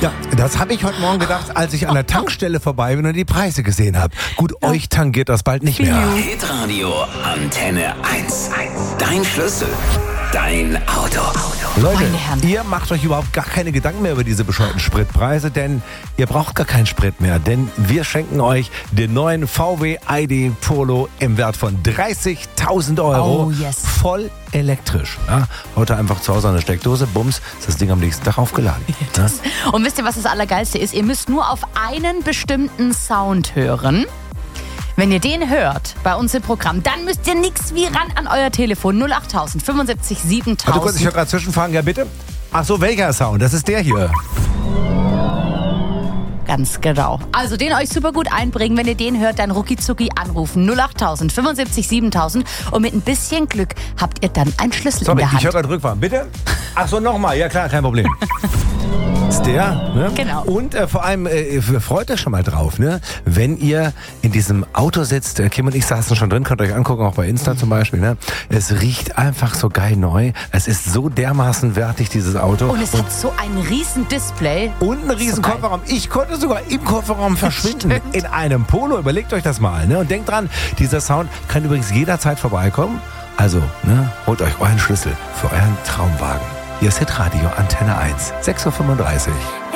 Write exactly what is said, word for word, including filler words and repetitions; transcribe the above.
Ja, das habe ich heute Morgen gedacht, als ich an der Tankstelle vorbei bin und die Preise gesehen habe. Gut, ja. Euch tangiert das bald nicht mehr. Hitradio Antenne eins. Dein Schlüssel. Dein Auto. Leute, ihr macht euch überhaupt gar keine Gedanken mehr über diese bescheuerten Spritpreise, denn ihr braucht gar keinen Sprit mehr, denn wir schenken euch den neuen V W I D Polo im Wert von dreißigtausend Euro. Oh, yes. Voll elektrisch. Ja, heute einfach zu Hause eine Steckdose, bums, ist das Ding am nächsten Tag aufgeladen. Ja. Und wisst ihr, was das Allergeilste ist? Ihr müsst nur auf einen bestimmten Sound hören. Wenn ihr den hört bei uns im Programm, dann müsst ihr nichts wie ran an euer Telefon. null acht tausend fünfundsiebzig siebentausend. Warte kurz, ich höre gerade zwischenfragen. Ja, bitte? Ach so, welcher Sound? Das ist der hier. Ganz genau. Also den euch super gut einbringen. Wenn ihr den hört, dann rucki-zucki anrufen. null acht tausend fünfundsiebzig siebentausend. Und mit ein bisschen Glück habt ihr dann einen Schlüssel Sorry, in der Hand. ich höre gerade Rückfahren. Bitte? Ach so, nochmal. Ja klar, kein Problem. Ist der, ne? Genau. Und äh, vor allem äh, freut euch schon mal drauf, ne? Wenn ihr in diesem Auto sitzt, äh, Kim und ich saßen schon drin, könnt ihr euch angucken, auch bei Insta zum Beispiel, ne? Es riecht einfach so geil neu. Es ist so dermaßen wertig, dieses Auto. Und es und hat so ein riesen Display. Und einen riesen so Kofferraum. Ich konnte sogar im Kofferraum verschwinden. In einem Polo. Überlegt euch das mal, ne? Und denkt dran, dieser Sound kann übrigens jederzeit vorbeikommen. Also, ne? Holt euch euren Schlüssel für euren Traumwagen. Hier ist Hitradio Antenne eins. sechs Uhr fünfunddreißig.